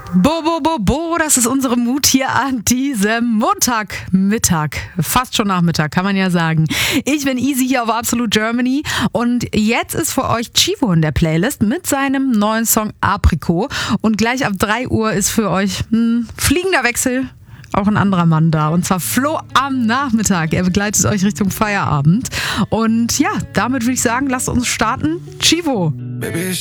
Bo, das ist unsere Mut hier an diesem Montagmittag. Fast schon Nachmittag, kann man ja sagen. Ich bin Easy hier auf Absolute Germany und jetzt ist für euch Chivo in der Playlist mit seinem neuen Song Aprikot. Und gleich ab 3 Uhr ist für euch fliegender Wechsel auch ein anderer Mann da, und zwar Flo am Nachmittag. Er begleitet euch Richtung Feierabend. Und ja, damit würde ich sagen, lasst uns starten. Chivo.